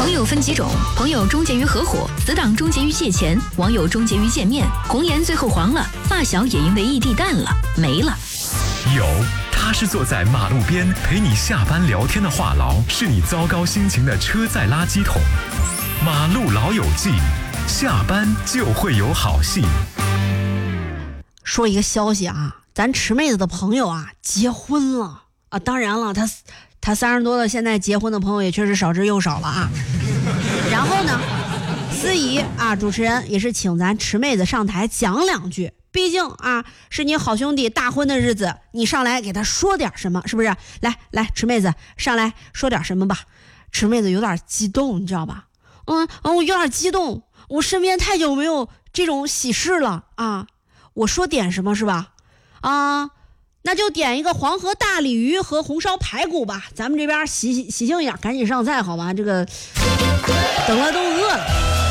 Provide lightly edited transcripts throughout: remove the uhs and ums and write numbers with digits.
朋友分几种，朋友终结于合伙，死党终结于借钱，网友终结于见面，红颜最后黄了，发小也因为异地淡了，没了。 有，他是坐在马路边陪你下班聊天的话痨，是你糟糕心情的车载垃圾桶。马路老友记，下班就会有好戏。 说一个消息啊，咱池妹子的朋友啊结婚了啊，当然了，他30多了，现在结婚的朋友也确实少之又少了啊。然后呢，司仪啊，主持人也是请咱池妹子上台讲2句，毕竟啊是你好兄弟大婚的日子，你上来给他说点什么，是不是？来，池妹子上来说点什么吧。池妹子有点激动，你知道吧？我有点激动，我身边太久没有这种喜事了啊。我说点什么是吧？啊，那就点一个黄河大鲤鱼和红烧排骨吧。咱们这边喜庆一点，赶紧上菜好吧？这个等了都饿了。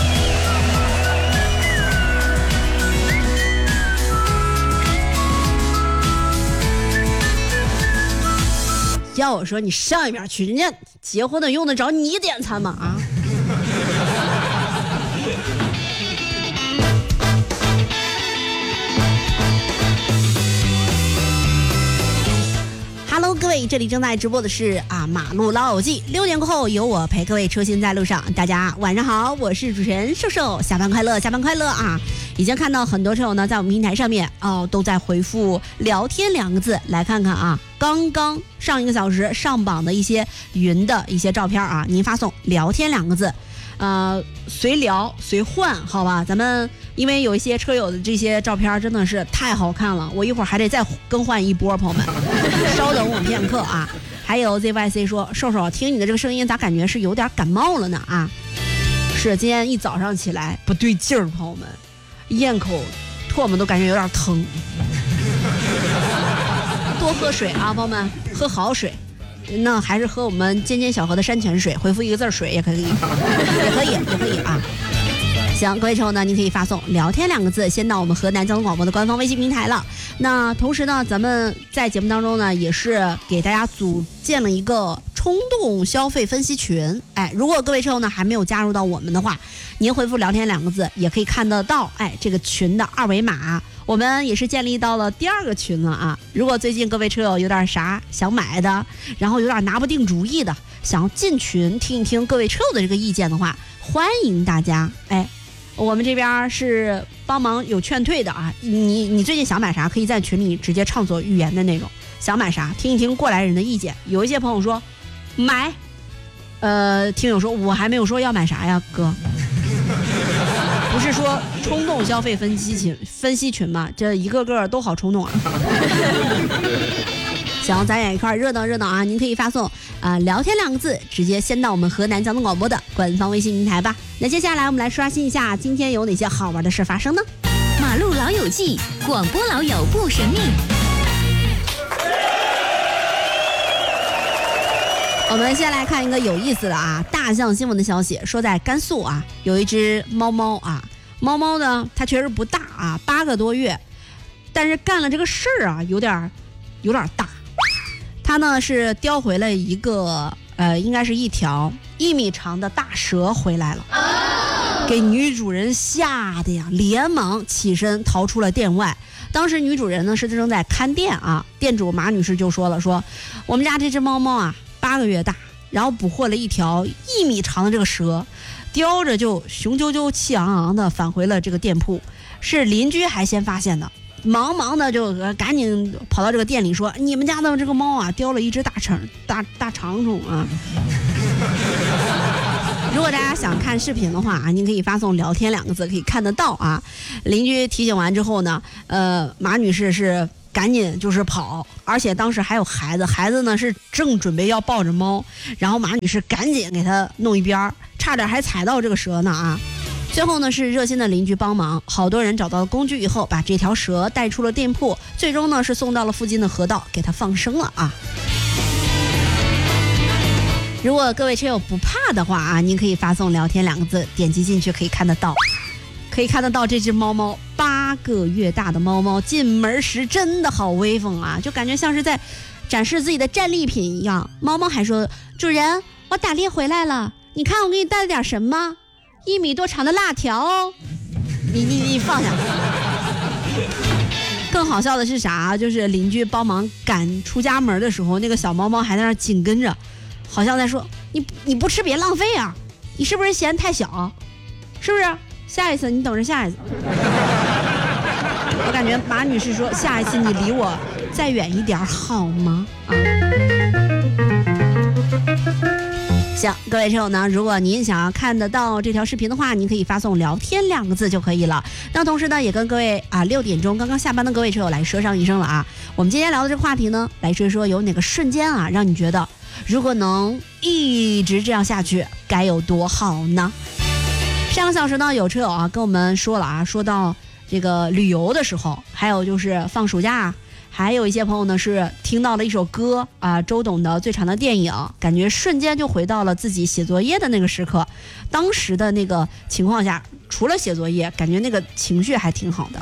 要我说你上一边去，人家结婚的用得着你点餐吗？啊！Hello， 各位，这里正在直播的是马路老友记，6点过后有我陪各位车行在路上。大家晚上好，我是主持人瘦瘦，下班快乐，下班快乐啊！已经看到很多车友呢在我们平台上面都在回复聊天2个字，来看看啊，刚刚上1个小时上榜的一些云的一些照片啊，您发送聊天2个字。随聊随换，好吧，咱们因为有一些车友的这些照片真的是太好看了，我一会儿还得再更换一波，朋友们稍等我片刻啊。还有 ZYC 说，瘦瘦听你的这个声音咋感觉是有点感冒了呢啊？是今天一早上起来不对劲儿，朋友们咽口唾沫都感觉有点疼，多喝水啊，朋友们喝好水，那还是喝我们尖尖小河的山泉水，回复1个字水也可以，也可以啊。行，各位朋友呢，您可以发送聊天2个字，先到我们河南交通广播的官方微信平台了。那同时呢，咱们在节目当中呢，也是给大家组建了一个冲动消费分析群。如果各位朋友呢还没有加入到我们的话，您回复聊天2个字，也可以看得到这个群的2维码。我们也是建立到了第2个群了啊！如果最近各位车友有点啥想买的，然后有点拿不定主意的，想要进群听一听各位车友的这个意见的话，欢迎大家。我们这边是帮忙有劝退的啊！你最近想买啥，可以在群里直接畅所欲言的那种。想买啥，听一听过来人的意见。有一些朋友说买，听友说我还没有说要买啥呀，哥。不是说冲动消费分析群嘛？这一个个都好冲动啊！行，咱也一块热闹热闹啊！您可以发送聊天2个字，直接先到我们河南交通广播的官方微信平台吧。那接下来我们来刷新一下今天有哪些好玩的事发生呢？ 马路老友记，广播老友不神秘。 我们先来看一个有意思的啊，大象新闻的消息，说在甘肃啊，有一只猫猫啊，猫猫呢它确实不大啊，8个多月，但是干了这个事儿啊，有点大。它呢是叼回了一个应该是一条1米长的大蛇回来了，给女主人吓得呀，连忙起身逃出了店外。当时女主人呢是正在看店啊，店主马女士就说了，说我们家这只猫猫啊8个月大，然后捕获了一条1米长的这个蛇，叼着就雄赳赳气昂昂的返回了这个店铺，是邻居还先发现的，忙的就赶紧跑到这个店里说，你们家的这个猫啊叼了一只大长虫啊。如果大家想看视频的话啊，您可以发送聊天2个字，可以看得到啊。邻居提醒完之后呢，马女士是赶紧就是跑，而且当时还有孩子呢是正准备要抱着猫，然后马女士赶紧给他弄一边，差点还踩到这个蛇呢啊。最后呢是热心的邻居帮忙，好多人找到了工具以后，把这条蛇带出了店铺，最终呢是送到了附近的河道给它放生了啊。如果各位车友不怕的话啊，您可以发送聊天2个字，点击进去可以看得到这只猫猫8个月大的猫猫进门时真的好威风啊，就感觉像是在展示自己的战利品一样。猫猫还说，主人，我打猎回来了， 你看我给你带了点什么，1米多长的辣条哦，你放下。更好笑的是啥？就是邻居帮忙赶出家门的时候，那个小猫猫还在那紧跟着，好像在说你不吃别浪费啊，你是不是嫌太小？是不是？下一次你等着下一次。我感觉马女士说下一次你离我再远一点好吗？啊。行，各位车友呢，如果您想要看得到这条视频的话，您可以发送聊天2个字就可以了。那同时呢，也跟各位6点钟刚刚下班的各位车友来说上一声了啊。我们今天聊的这个话题呢，来说一说有哪个瞬间啊，让你觉得如果能一直这样下去，该有多好呢？上个小时呢，有车友啊跟我们说了啊，说到这个旅游的时候，还有就是放暑假。还有一些朋友呢是听到了一首歌啊，周董的《最长的电影》，感觉瞬间就回到了自己写作业的那个时刻。当时的那个情况下，除了写作业，感觉那个情绪还挺好的。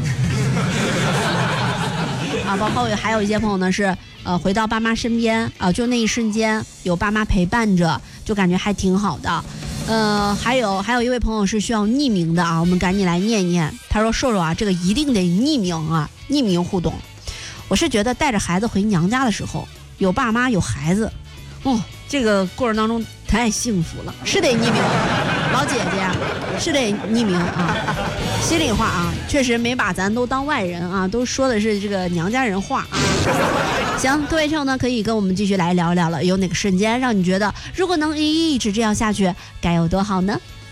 啊，包括还有一些朋友呢是回到爸妈身边啊，就那一瞬间有爸妈陪伴着，就感觉还挺好的。还有一位朋友是需要匿名的啊，我们赶紧来念一念。他说：“瘦瘦啊，这个一定得匿名啊，匿名互动。我是觉得带着孩子回娘家的时候，有爸妈有孩子，这个过程当中太幸福了，是得匿名，老姐姐是得匿名啊。心里话啊，确实没把咱都当外人啊，都说的是这个娘家人话啊。行，各位朋友呢，可以跟我们继续来聊一聊了，有哪个瞬间让你觉得如果能一直这样下去，该有多好呢？